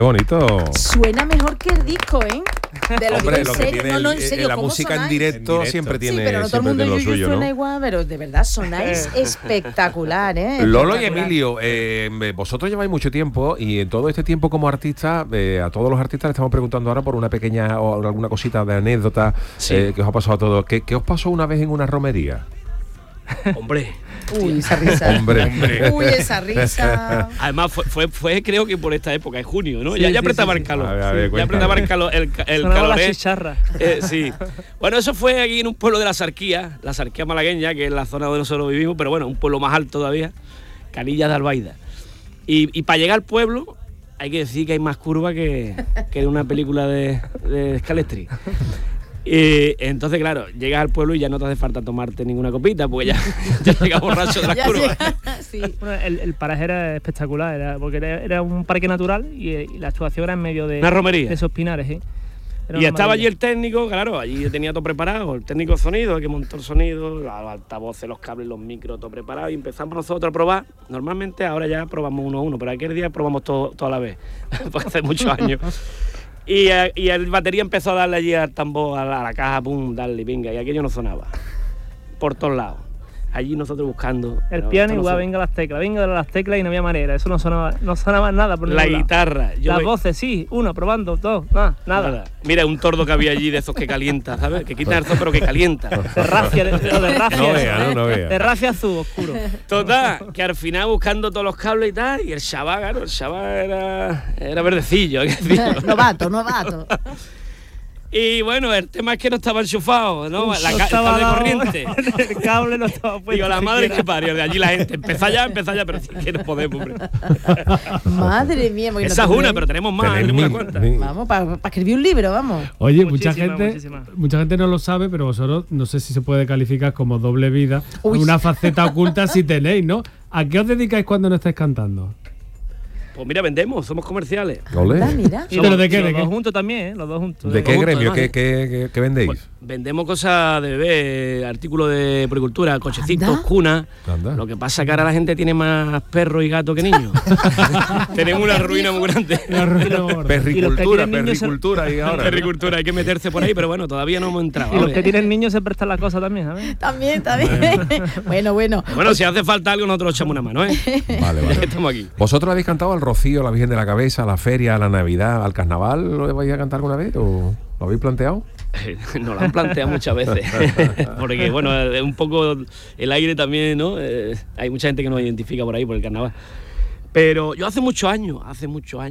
Qué bonito. Suena mejor que el disco, ¿eh? Hombre, lo que tiene en serio, la ¿cómo música sonáis? en directo siempre tiene, sí, pero no todo el mundo lo Yuyu suyo, suena ¿no? igual, pero de verdad sonáis espectacular, ¿eh? Lolo y Espectacular. Emilio, vosotros lleváis mucho tiempo y en todo este tiempo como artista, a todos los artistas le estamos preguntando ahora por una pequeña o alguna cosita de anécdota que os ha pasado a todos. ¿Qué os pasó una vez en una romería? Hombre. Uy, esa risa. Hombre. Uy, esa risa. Además fue creo que por esta época, en junio, ¿no? Sí, ya sí, apretaba sí, el sí. calor. A ver, Ya apretaba el calor. El Sonaba calor la chicharra. sí. Bueno, eso fue aquí en un pueblo de la Sarquía malagueña, que es la zona donde nosotros vivimos, pero bueno, un pueblo más alto todavía, Canillas de Albaida. Y para llegar al pueblo hay que decir que hay más curva que en una película de Scalestri. Y entonces, claro, llegas al pueblo y ya no te hace falta tomarte ninguna copita, porque ya llegas borracho de las Ya curvas. sí. Bueno, el paraje era espectacular, porque era un parque natural y la actuación era en medio de... Una romería. De esos pinares, ¿eh? Era Y una estaba allí maravilla. el técnico, claro, allí tenía todo preparado, el técnico de sonido, el que montó el sonido, los altavoces, los cables, los micros, todo preparado, y empezamos nosotros a probar. Normalmente ahora ya probamos uno a uno, pero aquel día probamos todo a la vez, porque hace muchos años. Y el batería empezó a darle allí al tambor, a la caja, pum, darle, venga, y aquello no sonaba, por todos lados. Allí nosotros buscando. El pero piano esto no igual, suena. venga las teclas y no había manera, eso no sonaba nada por La ningún lado. guitarra. Las voces, sí, uno, probando, dos, nada. Mira, un tordo que había allí de esos que calienta, ¿sabes? Que quita el sol pero que calienta. De rafia, de rafia. No vea, no vea. De rafia azul, oscuro. Total, que al final buscando todos los cables y tal, y el chaval, claro, el chaval era verdecillo, hay que decirlo. Novato. Y bueno, el tema es que no estaba enchufado, ¿no? El cable de corriente. El cable no estaba puesto. Digo, la madre que parió, de allí la gente, empezá ya, pero sí que no podemos, hombre. Madre mía. Esa es una, pero tenemos más, Tenéis ninguna mil, cuenta. mil. Vamos, para escribir un libro, vamos. Oye, Muchísima. mucha gente no lo sabe, pero vosotros no sé si se puede calificar como doble vida. Uy. Una faceta oculta si tenéis, ¿no? ¿A qué os dedicáis cuando no estáis cantando? Pues mira, vendemos, somos comerciales. Ole. Mira. Y ¿Pero de qué? Los dos juntos también, ¿eh? Los dos juntos. ¿De qué Juntos, gremio? ¿no? ¿Qué vendéis? Pues, vendemos cosas de bebé, artículos de puricultura, cochecitos, Anda. cunas. Anda. Lo que pasa es que ahora la gente tiene más perros y gatos que niños. Tenemos una ruina muy grande. Perricultura, tienen niños perricultura y ahora. Agricultura, hay que meterse por ahí, pero bueno, todavía no hemos entrado. Y los ¿vale? que tienen niños se prestan las cosas también, ¿sabes? También. Bueno. Bueno, si hace falta algo, nosotros echamos una mano, ¿eh? Vale, Ya vale. que estamos aquí. ¿Vosotros habéis cantado al Rocío, a la Virgen de la Cabeza, a la feria, a la Navidad, al Carnaval? ¿Lo vais a cantar alguna vez o lo habéis planteado? Nos lo han planteado muchas veces. Porque, bueno, es un poco el aire también, ¿no? Hay mucha gente que nos identifica por ahí, por el carnaval. Pero yo hace muchos años, hace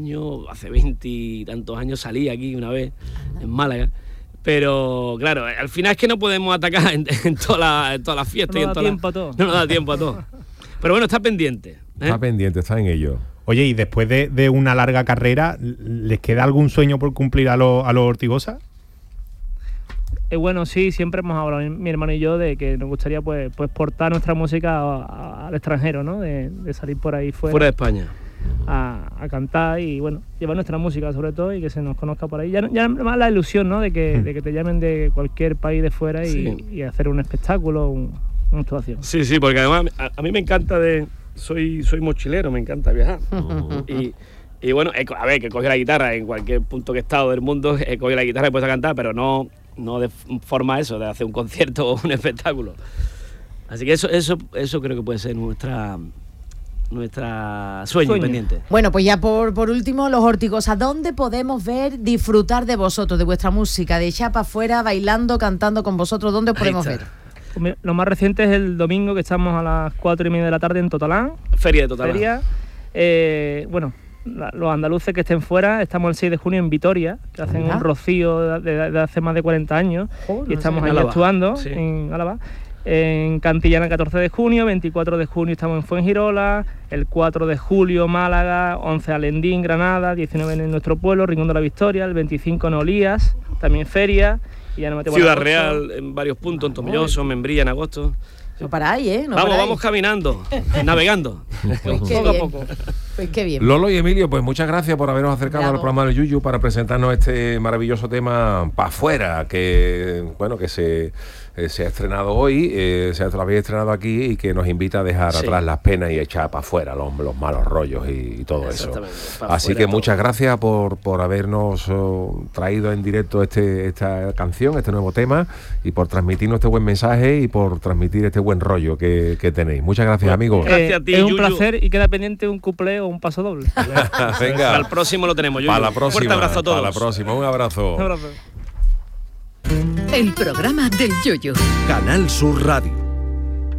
20 y tantos años salí aquí una vez, en Málaga. Pero, claro, al final es que no podemos atacar en todas las fiestas. No y da en todas tiempo a todo. No nos da tiempo a todo. Pero bueno, está pendiente. Está pendiente, está en ello. Oye, y después de una larga carrera, ¿les queda algún sueño por cumplir a los Ortigosa? Bueno, sí, siempre hemos hablado, mi hermano y yo, de que nos gustaría pues portar nuestra música al extranjero, ¿no? De salir por ahí Fuera de España. a cantar y, bueno, llevar nuestra música sobre todo y que se nos conozca por ahí. Ya más la ilusión, ¿no? De que te llamen de cualquier país de fuera y hacer un espectáculo, una actuación. Sí, porque además a mí me encanta soy mochilero, me encanta viajar. Y bueno, a ver, que coge la guitarra en cualquier punto que he estado del mundo, coge la guitarra y puedes cantar, pero no de forma de hacer un concierto o un espectáculo. Así que eso creo que puede ser nuestra sueño pendiente. Bueno, pues ya por último, los Ortigosa, ¿dónde podemos disfrutar de vosotros, de vuestra música, de echar para afuera, bailando, cantando con vosotros? ¿Dónde os podemos ver? Pues mira, lo más reciente es el domingo, que estamos a las 4:30 de la tarde en Totalán. Feria de Totalán. Bueno, los andaluces que estén fuera, estamos el 6 de junio en Vitoria, que hacen un rocío de hace más de 40 años, y estamos ahí actuando en Álava. En Cantillana el 14 de junio, 24 de junio estamos en Fuengirola, el 4 de julio Málaga, 11 Alendín, Granada, 19 en nuestro pueblo, Rincón de la Victoria, el 25 en Olías, también feria, y ya no metemos Ciudad Real en varios puntos, en Tomelloso, Membrilla en agosto. No paráis, ¿eh? Vamos caminando, navegando, poco a poco. Pues qué bien. Lolo y Emilio, pues muchas gracias por habernos acercado al programa del Yuyu para presentarnos este maravilloso tema Pa' Fuera, que bueno, que se ha estrenado hoy, lo habéis estrenado aquí y que nos invita a dejar atrás las penas y echar para afuera los malos rollos y todo eso. Así que muchas gracias por habernos traído en directo esta canción, este nuevo tema, y por transmitirnos este buen mensaje y por transmitir este buen rollo que tenéis. Muchas gracias, amigos. Gracias a ti, es un placer, y queda pendiente un cuplé o un paso doble. Venga. Para el próximo lo tenemos, Yuyu. Para la próxima. Un fuerte abrazo a todos. Para la próxima, un abrazo. Un abrazo. El programa del Yuyu. Canal Sur Radio.